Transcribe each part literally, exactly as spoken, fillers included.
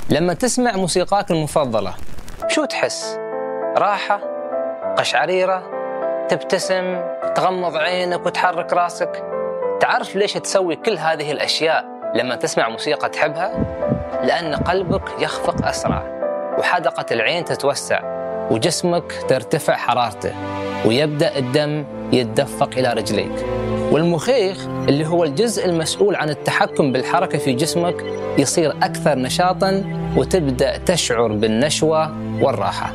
لما تسمع موسيقاك المفضلة شو تحس؟ راحة؟ قشعريرة؟ تبتسم؟ تغمض عينك وتحرك راسك؟ تعرف ليش تسوي كل هذه الأشياء لما تسمع موسيقى تحبها؟ لأن قلبك يخفق أسرع، وحدقة العين تتوسع، وجسمك ترتفع حرارته، ويبدأ الدم يتدفق إلى رجليك، والمخيخ اللي هو الجزء المسؤول عن التحكم بالحركة في جسمك يصير أكثر نشاطاً، وتبدأ تشعر بالنشوة والراحة.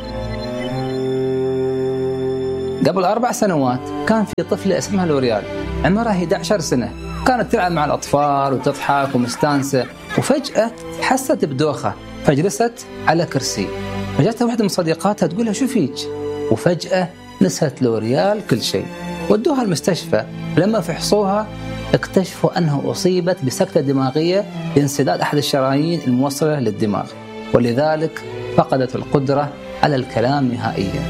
قبل أربع سنوات كان في طفلة اسمها لوريال، عمرها أحد عشر سنة، كانت تلعب مع الأطفال وتضحك ومستانسة، وفجأة حست بدوخة فجلست على كرسي. فجأتها واحدة من صديقاتها تقولها شو فيك؟ وفجأة نسيت لوريال كل شيء. ودوها المستشفى، لما فحصوها اكتشفوا أنها أصيبت بسكتة دماغية لانسداد أحد الشرايين الموصلة للدماغ، ولذلك فقدت القدرة على الكلام نهائيا.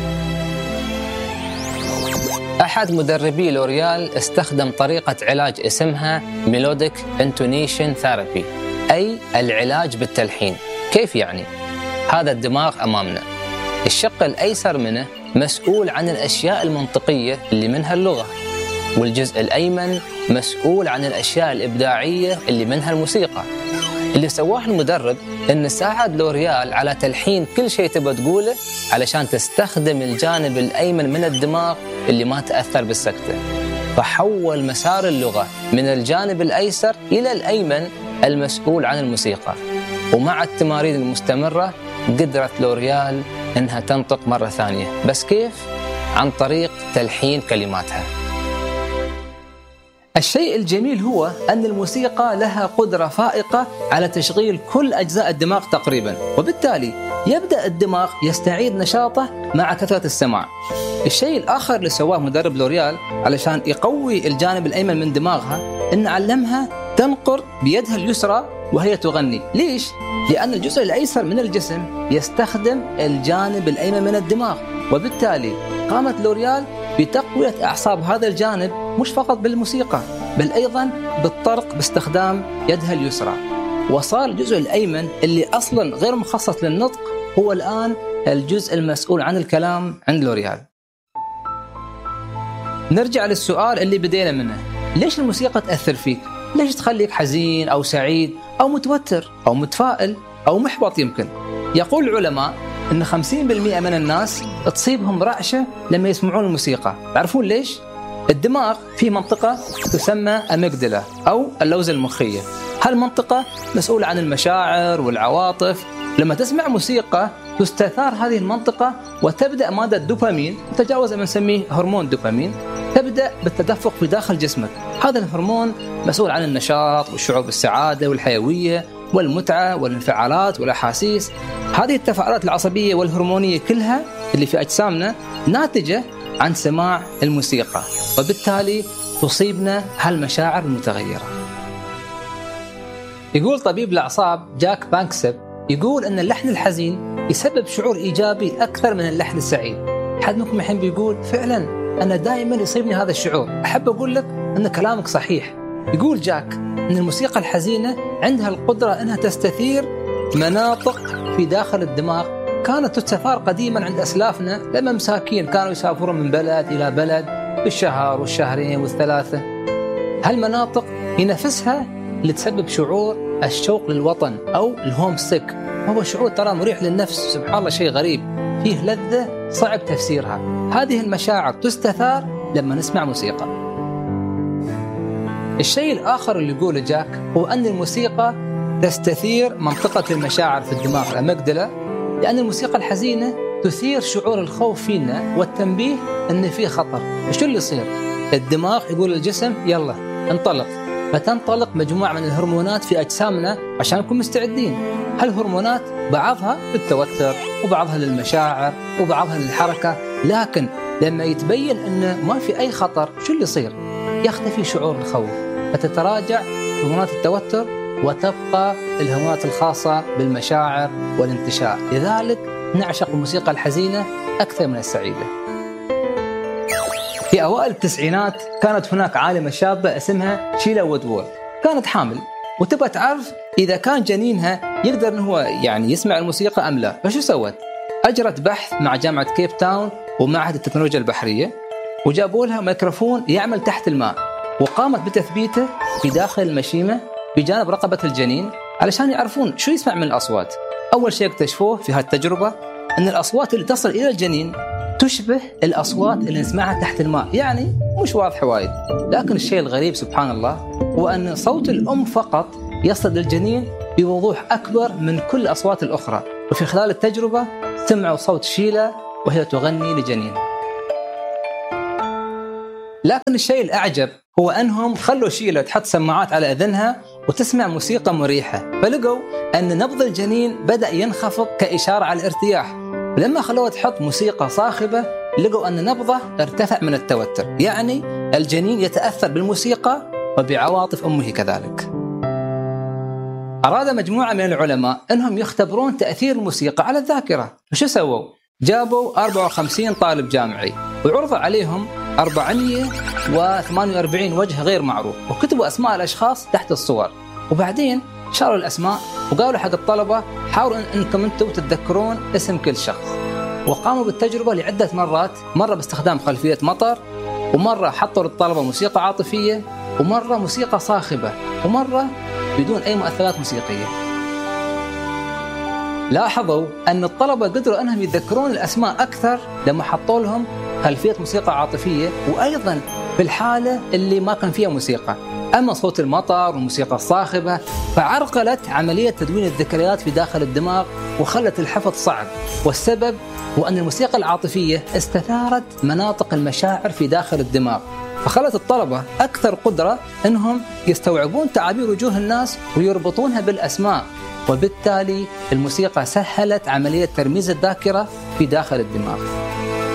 أحد مدربي لوريال استخدم طريقة علاج اسمها ميلوديك انتونيشن ثيرابي، أي العلاج بالتلحين. كيف يعني؟ هذا الدماغ أمامنا، الشق الأيسر منه مسؤول عن الأشياء المنطقية اللي منها اللغة، والجزء الأيمن مسؤول عن الأشياء الإبداعية اللي منها الموسيقى. اللي سواه المدرب إن ساعد لوريال على تلحين كل شيء تبى تقوله علشان تستخدم الجانب الأيمن من الدماغ اللي ما تأثر بالسكتة، فحول مسار اللغة من الجانب الأيسر إلى الأيمن المسؤول عن الموسيقى. ومع التمارين المستمرة قدرت لوريال إنها تنطق مرة ثانية. بس كيف؟ عن طريق تلحين كلماتها. الشيء الجميل هو أن الموسيقى لها قدرة فائقة على تشغيل كل أجزاء الدماغ تقريبا، وبالتالي يبدأ الدماغ يستعيد نشاطه مع كثرة السماع. الشيء الآخر اللي سواه مدرب لوريال علشان يقوي الجانب الأيمن من دماغها إن علمها تنقر بيدها اليسرى وهي تغني. ليش؟ لأن الجزء الأيسر من الجسم يستخدم الجانب الأيمن من الدماغ، وبالتالي قامت لوريال بتقوية أعصاب هذا الجانب مش فقط بالموسيقى بل أيضا بالطرق باستخدام يدها اليسرى. وصار الجزء الأيمن اللي أصلا غير مخصص للنطق هو الآن الجزء المسؤول عن الكلام عند لوريال. نرجع للسؤال اللي بدينا منه، ليش الموسيقى تأثر فيك؟ ليش تخليك حزين أو سعيد أو متوتر أو متفائل أو محبط؟ يمكن يقول العلماء إن خمسين بالمئة من الناس تصيبهم رعشة لما يسمعون الموسيقى. تعرفون ليش؟ الدماغ في منطقة تسمى أميجدلا أو اللوزة المخية. هالمنطقة مسؤولة عن المشاعر والعواطف. لما تسمع موسيقى تستثار هذه المنطقة وتبدأ مادة الدوبامين، تتجاوز ما نسميه هرمون الدوبامين، تبدأ بالتدفق في داخل جسمك. هذا الهرمون مسؤول عن النشاط والشعور بالسعادة والحيوية والمتعة والانفعالات والأحاسيس. هذه التفاعلات العصبية والهرمونية كلها اللي في أجسامنا ناتجة عن سماع الموسيقى، وبالتالي تصيبنا هالمشاعر المتغيرة. يقول طبيب الأعصاب جاك بانكسب، يقول أن اللحن الحزين يسبب شعور إيجابي أكثر من اللحن السعيد. حد منكم الحين بيقول فعلا أنا دائما يصيبني هذا الشعور. أحب أقول لك أن كلامك صحيح. يقول جاك أن الموسيقى الحزينة عندها القدرة أنها تستثير مناطق في داخل الدماغ كانت تستثار قديما عند أسلافنا لما مساكين كانوا يسافرون من بلد إلى بلد بالشهر والشهرين والثلاثة. هالمناطق هي نفسها اللي تسبب شعور الشوق للوطن أو الهوم سيك. هو شعور ترى مريح للنفس، سبحان الله، شيء غريب فيه لذة صعب تفسيرها. هذه المشاعر تستثار لما نسمع موسيقى. الشيء الآخر اللي يقوله جاك هو أن الموسيقى تستثير منطقة المشاعر في الدماغ الأميجدلا، لأن الموسيقى الحزينة تثير شعور الخوف فينا والتنبيه أن فيه خطر. شو اللي يصير؟ الدماغ يقول للجسم يلا انطلق، فتنطلق مجموعة من الهرمونات في أجسامنا عشان نكون مستعدين. هالهرمونات بعضها للتوتر وبعضها للمشاعر وبعضها للحركة، لكن لما يتبين أنه ما في أي خطر شو اللي يصير؟ يختفي شعور الخوف، فتتراجع هرمونات التوتر وتبقى الهرمونات الخاصة بالمشاعر والانتشاء. لذلك نعشق الموسيقى الحزينة أكثر من السعيدة. في أوائل التسعينات كانت هناك عالمة شابة اسمها شيلا وودورث، كانت حامل وتبغى تعرف إذا كان جنينها يقدر أنه هو يعني يسمع الموسيقى أم لا. فشو سوت؟ أجرت بحث مع جامعة كيب تاون ومعهد التكنولوجيا البحرية، وجابوا لها ميكروفون يعمل تحت الماء، وقامت بتثبيته في داخل المشيمة بجانب رقبة الجنين علشان يعرفون شو يسمع من الأصوات. أول شيء اكتشفوه في هذه التجربة أن الأصوات اللي تصل إلى الجنين تشبه الأصوات اللي نسمعها تحت الماء، يعني مش واضحة وايد. لكن الشيء الغريب سبحان الله هو أن صوت الأم فقط يصل للجنين بوضوح أكبر من كل الأصوات الأخرى. وفي خلال التجربة سمعوا صوت شيلا وهي تغني لجنين. لكن الشيء الأعجب هو أنهم خلوا شيلا تحط سماعات على أذنها وتسمع موسيقى مريحة، فلقوا أن نبض الجنين بدأ ينخفض كإشارة على الارتياح. لما خلوها تحط موسيقى صاخبة لقوا أن نبضه ارتفع من التوتر، يعني الجنين يتأثر بالموسيقى وبعواطف أمه كذلك. أراد مجموعة من العلماء أنهم يختبرون تأثير الموسيقى على الذاكرة. وشو سووا؟ جابوا أربعة وخمسين طالب جامعي وعرض عليهم أربعمئة وثمانية وأربعين وجه غير معروف، وكتبوا أسماء الأشخاص تحت الصور، وبعدين شاروا الأسماء وقالوا حق الطلبة حاولوا إن أنكم أنتم تتذكرون اسم كل شخص. وقاموا بالتجربة لعدة مرات، مرة باستخدام خلفية مطر، ومرة حطوا للطلبة موسيقى عاطفية، ومرة موسيقى صاخبة، ومرة بدون أي مؤثرات موسيقية. لاحظوا أن الطلبة قدروا أنهم يتذكرون الأسماء أكثر لما حطوا لهم خلفية موسيقى عاطفية، وأيضا في الحالة اللي ما كان فيها موسيقى. أما صوت المطر والموسيقى الصاخبة فعرقلت عملية تدوين الذكريات في داخل الدماغ وخلت الحفظ صعب، والسبب هو أن الموسيقى العاطفية استثارت مناطق المشاعر في داخل الدماغ، فخلت الطلبة أكثر قدرة أنهم يستوعبون تعابير وجوه الناس ويربطونها بالأسماء، وبالتالي الموسيقى سهلت عملية ترميز الذاكرة في داخل الدماغ.